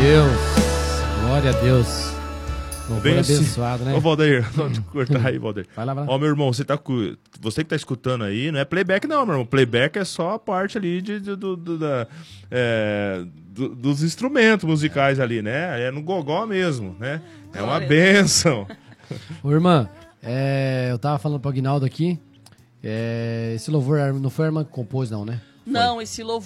Deus. Glória a Deus. Bem abençoado, né? Ô, Valdeir, não te cortar aí, Valdeir. Vai lá. Ó, meu irmão, você que tá escutando aí, não é playback não, meu irmão. Playback é só a parte ali dos instrumentos musicais ali, né? É no gogó mesmo, né? É uma bênção. Ô, irmã, eu tava falando pro Aguinaldo aqui, esse louvor não foi a irmã que compôs, não, né? Não, esse louvor